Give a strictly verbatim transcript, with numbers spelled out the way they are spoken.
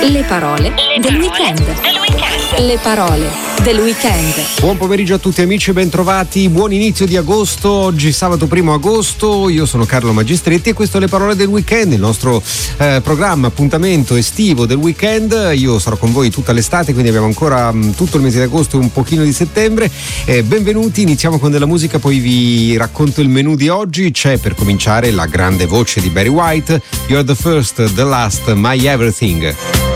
Le parole Le del parole weekend. Del weekend. Le parole del weekend. Buon pomeriggio a tutti amici, bentrovati, buon inizio di agosto. Oggi sabato primo agosto, io sono Carlo Magistretti e questo è Le parole del weekend, il nostro eh, programma, appuntamento estivo del weekend. Io sarò con voi tutta l'estate, quindi abbiamo ancora mh, tutto il mese di agosto e un pochino di settembre. Eh, benvenuti, iniziamo con della musica, poi vi racconto il menù di oggi. C'è per cominciare la grande voce di Barry White, You're the First, the Last, My Everything.